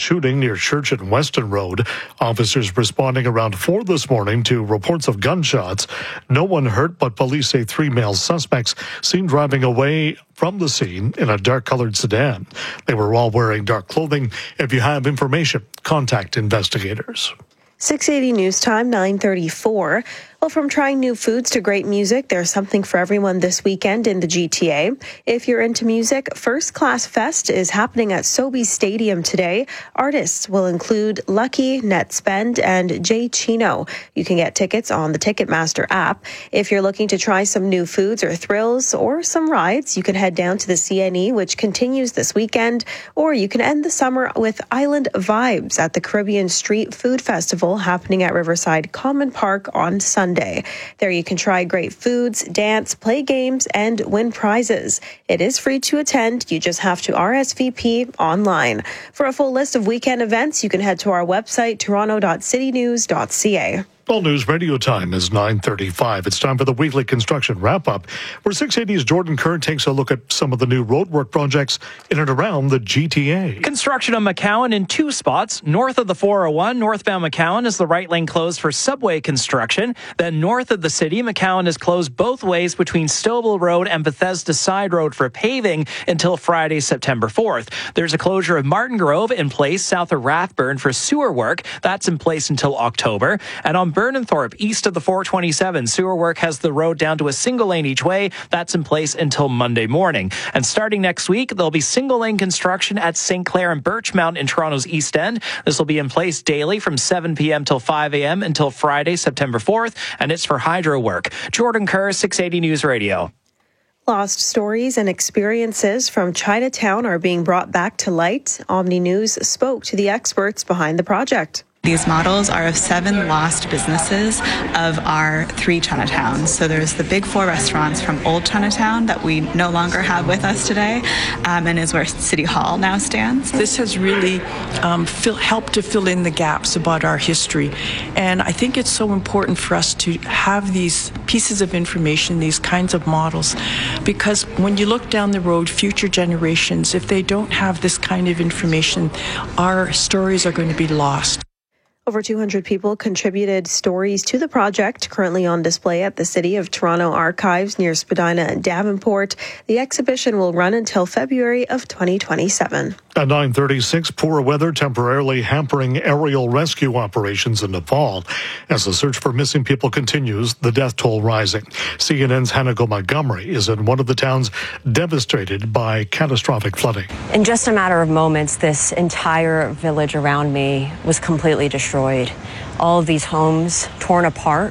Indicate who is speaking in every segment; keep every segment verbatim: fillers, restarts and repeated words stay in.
Speaker 1: shooting near Church and Weston Road. Officers responding around four this morning to reports of gunshots. No one hurt, but police say three male suspects seen driving away from the scene in a dark-colored sedan. They were all wearing dark clothing. If you have information, contact investigators.
Speaker 2: six eighty News Time, nine thirty-four. Well, from trying new foods to great music, there's something for everyone this weekend in the G T A. If you're into music, First Class Fest is happening at Sobeys Stadium today. Artists will include Lucky, Netspend, and Jay Chino. You can get tickets on the Ticketmaster app. If you're looking to try some new foods or thrills or some rides, you can head down to the C N E, which continues this weekend, or you can end the summer with Island Vibes at the Caribbean Street Food Festival happening at Riverside Common Park on Sunday. There you can try great foods, dance, play games, and win prizes. It is free to attend. You just have to R S V P online. For a full list of weekend events, you can head to our website, toronto dot city news dot c a.
Speaker 1: All News Radio time is nine thirty-five. It's time for the weekly construction wrap-up, where six eighty's Jordan Kerr takes a look at some of the new roadwork projects in and around the G T A.
Speaker 3: Construction on McCowan in two spots. North of the four oh one, northbound McCowan is the right lane closed for subway construction. Then north of the city, McCowan is closed both ways between Stouffville Road and Bethesda Side Road for paving until Friday, September fourth. There's a closure of Martin Grove in place south of Rathburn for sewer work. That's in place until October. And on Burnenthorpe, east of the four twenty-seven, sewer work has the road down to a single lane each way. That's in place until Monday morning. And starting next week, there'll be single lane construction at Saint Clair and Birchmount in Toronto's East End. This will be in place daily from seven p.m. till five a.m. until Friday, September fourth, and it's for hydro work. Jordan Kerr, six eighty News Radio.
Speaker 2: Lost stories and experiences from Chinatown are being brought back to light. Omni News spoke to the experts behind the project.
Speaker 4: These models are of seven lost businesses of our three Chinatowns. So there's the big four restaurants from Old Chinatown that we no longer have with us today, um, and is where City Hall now stands.
Speaker 5: This has really um, fill, helped to fill in the gaps about our history. And I think it's so important for us to have these pieces of information, these kinds of models, because when you look down the road, future generations, if they don't have this kind of information, our stories are going to be lost.
Speaker 2: Over two hundred people contributed stories to the project, currently on display at the City of Toronto Archives near Spadina and Davenport. The exhibition will run until February of twenty twenty-seven.
Speaker 1: At nine thirty-six, poor weather temporarily hampering aerial rescue operations in Nepal. As the search for missing people continues, the death toll rising. C N N's Hannah Montgomery is in one of the towns devastated by catastrophic flooding.
Speaker 6: In just a matter of moments, this entire village around me was completely destroyed. All of these homes torn apart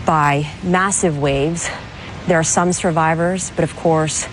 Speaker 6: by massive waves. There are some survivors, but of course,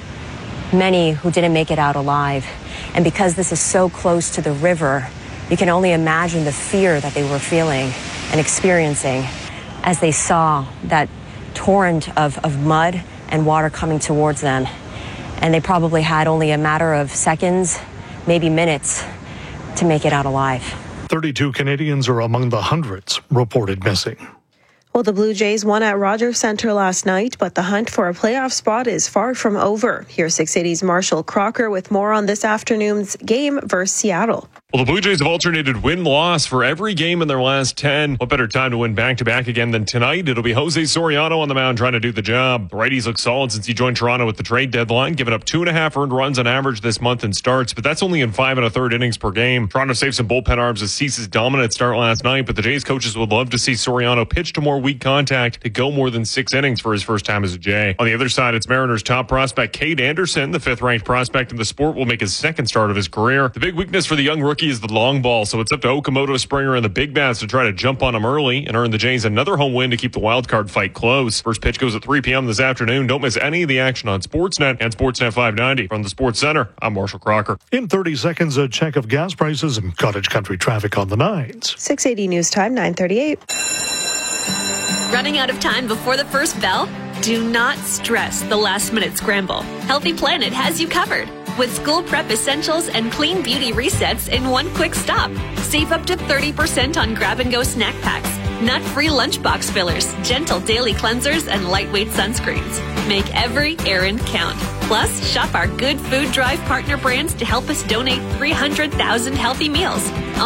Speaker 6: many who didn't make it out alive. And because this is so close to the river, you can only imagine the fear that they were feeling and experiencing as they saw that torrent of, of mud and water coming towards them. And they probably had only a matter of seconds, maybe minutes, to make it out alive.
Speaker 1: thirty-two Canadians are among the hundreds reported missing.
Speaker 2: Well, the Blue Jays won at Rogers Centre last night, but the hunt for a playoff spot is far from over. Here's six eighty's Marshall Crocker with more on this afternoon's game versus Seattle.
Speaker 7: Well, the Blue Jays have alternated win-loss for every game in their last ten. What better time to win back-to-back again than tonight? It'll be Jose Soriano on the mound trying to do the job. The righties look solid since he joined Toronto with the trade deadline, giving up two and a half earned runs on average this month in starts, but that's only in five and a third innings per game. Toronto saved some bullpen arms as Cease's dominant start last night, but the Jays coaches would love to see Soriano pitch to more weak contact to go more than six innings for his first time as a Jay. On the other side, it's Mariners' top prospect, Cade Anderson, the fifth-ranked prospect in the sport, will make his second start of his career. The big weakness for the young rookie is the long ball, so it's up to Okamoto, Springer, and the big bats to try to jump on him early and earn the Jays another home win to keep the wild card fight close. First pitch goes at three p.m. this afternoon. Don't miss any of the action on Sportsnet and Sportsnet five ninety. From the Sports Center, I'm Marshall Crocker.
Speaker 1: In thirty seconds, a check of gas prices and cottage country traffic on the nines.
Speaker 2: six eighty News Time, nine thirty-eight.
Speaker 8: Running out of time before the first bell? Do not stress the last-minute scramble. Healthy Planet has you covered with school prep essentials and clean beauty resets in one quick stop. Save up to thirty percent on grab-and-go snack packs, nut-free lunchbox fillers, gentle daily cleansers, and lightweight sunscreens. Make every errand count. Plus, shop our Good Food Drive partner brands to help us donate three hundred thousand healthy meals.